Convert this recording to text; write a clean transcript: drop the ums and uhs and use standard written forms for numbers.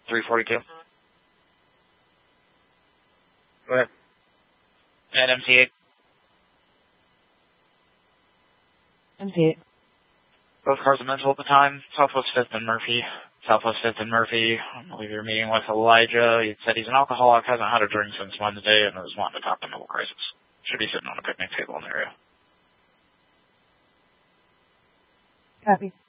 342. Go ahead. And MC8. MC8. Both cars are mental at the time. Southwest 5th and Murphy. Southwest 5th and Murphy. I believe you're meeting with Elijah. He said he's an alcoholic, hasn't had a drink since Wednesday, and is wanting to talk to Mental Crisis. Should be sitting on a picnic table in the area. Copy.